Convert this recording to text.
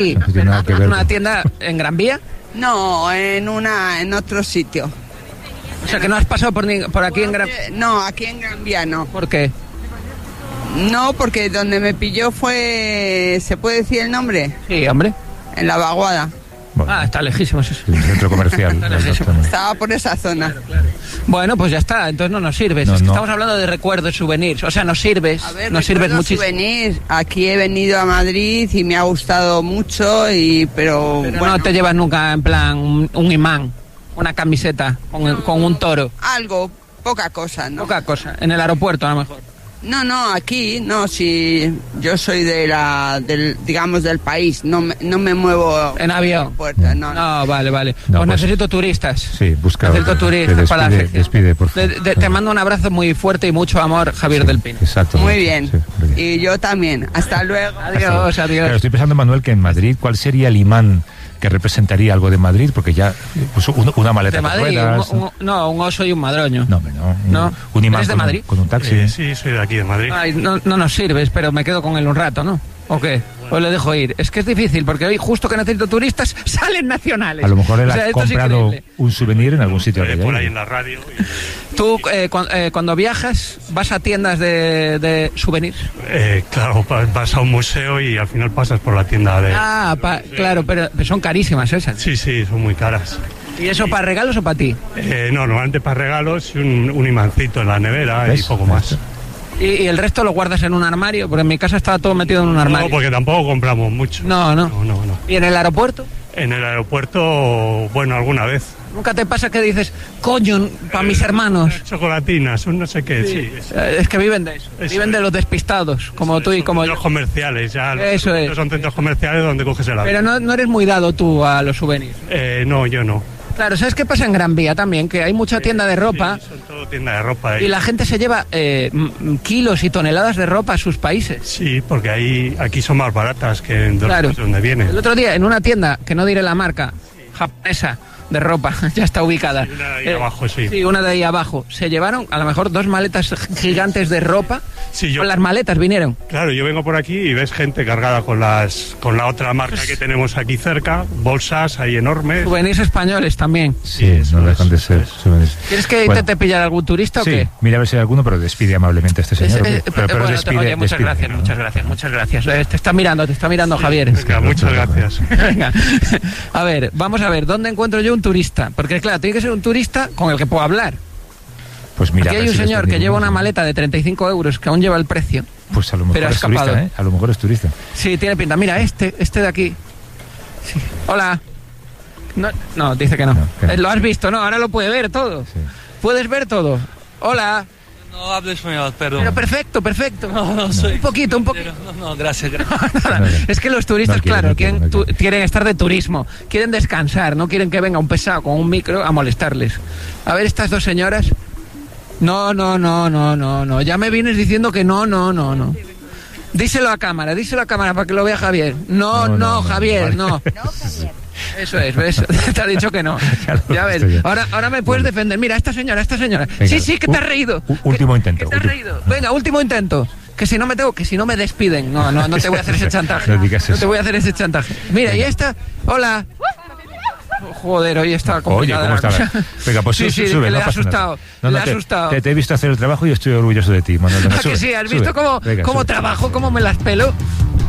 Sí, No tiene nada que ver ¿una con- tienda en Gran Vía? No, en otro sitio. O sea, que no has pasado por aquí en Gran... No, aquí en Gran Vía no. ¿Por qué? No, porque donde me pilló fue... ¿Se puede decir el nombre? Sí, hombre. En la Vaguada. Bueno, Ah, está lejísimo eso. el centro comercial. exactamente. Estaba por esa zona. Bueno, pues ya está, entonces no nos sirves. No, Es que no. estamos hablando de recuerdos, souvenirs. O sea, nos sirves. A ver, nos sirves recuerdo muchísimo. souvenir. Aquí he venido a Madrid y me ha gustado mucho, pero Pero bueno, no te llevas nunca en plan un imán, una camiseta con un toro. algo, poca cosa, ¿no? Poca cosa. En el aeropuerto, a lo mejor. No, aquí, no, si yo soy digamos, del país, no me muevo En avión. puerta, no. No, vale. No, Pues pues- necesito turistas. Sí, busca Necesito otro. turistas para la agencia. Despide, por favor. Te mando un abrazo muy fuerte y mucho amor, Javier del Pino. Exacto. Muy bien. Sí, muy bien. Y yo también. Hasta luego. Adiós, Claro, adiós. estoy pensando, Manuel, que en Madrid, ¿cuál sería el imán que representaría algo de Madrid? Porque ya, pues, una maleta De con Madrid, ruedas. un oso y un madroño. No, hombre, no. No. Un imán ¿Eres de con Madrid? con un taxi. Sí, soy de aquí, de Madrid. Ay, no nos sirves, pero me quedo con él un rato, ¿no? ¿O qué? O le dejo ir. Es que es difícil, porque hoy justo que necesito turistas, salen nacionales. A lo mejor él O sea, ha esto es comprado increíble. un souvenir en algún sitio. que Por hay. ahí en la radio. Tú, cuando viajas, vas a tiendas de souvenirs. Claro, vas a un museo y al final pasas por la tienda de... Ah, claro, pero son carísimas esas. Sí, son muy caras. ¿Y eso para regalos o para ti? No, normalmente para regalos y un imancito en la nevera ¿Ves? y poco más. ¿Y el resto lo guardas en un armario? Porque en mi casa estaba todo metido en un armario. No, porque tampoco compramos mucho. No. No. ¿Y en el aeropuerto? En el aeropuerto, bueno, alguna vez. ¿Nunca te pasa que dices, coño, para mis hermanos? Chocolatinas, un no sé qué, sí. Es que viven de eso. Eso Viven es. de los despistados, como tú y Son como centros yo. comerciales, ya. Eso es. Son centros comerciales donde coges el avión. Pero no eres muy dado tú a los souvenirs. No, yo no. Claro, ¿sabes qué pasa en Gran Vía también? Que hay mucha tienda de ropa Sí, son todo tienda de ropa. y la gente se lleva kilos y toneladas de ropa a sus países. Sí, porque aquí son más baratas que en Claro. donde El vienen. otro día, en una tienda, que no diré la marca, japonesa, de ropa, ya está ubicada. Sí, una de ahí abajo, sí. Sí, una de ahí abajo. Se llevaron a lo mejor 2 maletas gigantes de ropa. Sí, Con las maletas vinieron. Claro, yo vengo por aquí y ves gente cargada con la otra marca que tenemos aquí cerca, bolsas ahí enormes. Souvenirs españoles también. Sí, eso no dejan de ser souvenirs. ¿Quieres que Bueno, intente pillar algún turista o sí, qué? mira a ver si hay alguno, pero despide amablemente a este señor. ¿o qué? Pero Bueno, despide, oye, muchas despide, gracias, ¿no? muchas gracias. Te está mirando Javier. Venga, muchas gracias. Venga, a ver, vamos a ver, ¿dónde encuentro yo un turista? Porque claro, tiene que ser un turista con el que puedo hablar. Pues mira, Aquí a hay ver un si señor despide que lleva uno. una maleta de 35 euros que aún lleva el precio. Pues a lo mejor pero ha es turista, escapado. ¿eh? A lo mejor es turista. Sí, tiene pinta. Mira, este de aquí. Sí. Hola. No, dice que no. No, que no. Lo has visto, ¿no? Ahora lo puede ver todo. Sí. Puedes ver todo. Hola. No hablo español, perdón. Pero perfecto. No soy. Un poquito. No, gracias. Nada. Es que los turistas, No quiere, claro, no quiere, no quiere. quieren estar de turismo, quieren descansar, no quieren que venga un pesado con un micro a molestarles. A ver, estas dos señoras. No. Ya me vienes diciendo que no. Díselo a cámara para que lo vea Javier. No, Javier, vale. no. Eso es, ¿ves? Te ha dicho que no. Ya ves. Estoy bien. Ahora me puedes defender. Mira, esta señora. Venga, Sí, que te has reído. último intento. Que te has reído. Venga, último intento. Que si no me despiden. No te voy a hacer ese chantaje. No digas No eso. te voy a hacer ese chantaje. Mira, y esta. Hola. Joder, hoy está Oye, complicada ¿cómo la está? cosa. Venga, pues sí, sube, que no le ha pasa nada. asustado. Le ha asustado. Te he visto hacer el trabajo y estoy orgulloso de ti, Manuel. Venga, ¿A que sube, sí? ¿Has sube. visto cómo Venga, cómo sube. trabajo, cómo me las pelo?